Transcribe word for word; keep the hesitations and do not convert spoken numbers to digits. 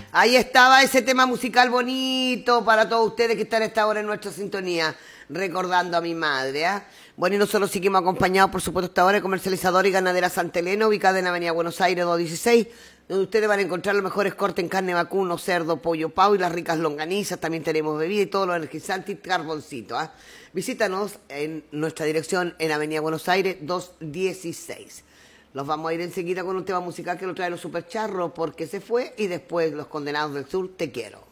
Ahí estaba ese tema musical bonito para todos ustedes que están a esta hora en nuestra sintonía, recordando a mi madre. ¿eh? Bueno, y nosotros seguimos acompañados, por supuesto, esta hora de Comercializadora y Ganadera Santa Elena, ubicada en Avenida Buenos Aires doscientos dieciséis, donde ustedes van a encontrar los mejores cortes en carne vacuno, cerdo, pollo, pavo y las ricas longanizas. También tenemos bebida y todo lo energizante y carboncito. ¿eh? Visítanos en nuestra dirección en Avenida Buenos Aires doscientos dieciséis. Los vamos a ir enseguida con un tema musical que lo trae los Supercharros, porque se fue, y después Los Condenados del Sur, Te Quiero.